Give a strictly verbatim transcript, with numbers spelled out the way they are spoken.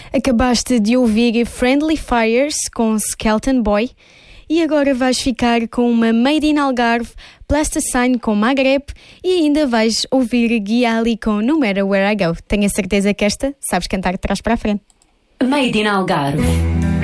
Acabaste de ouvir Friendly Fires com Skeleton Boy e agora vais ficar com uma Made in Algarve, Plasticine com Maghreb e ainda vais ouvir Guiali com No Matter Where I Go. Tenho a certeza que esta sabes cantar de trás para a frente. Made in Algarve.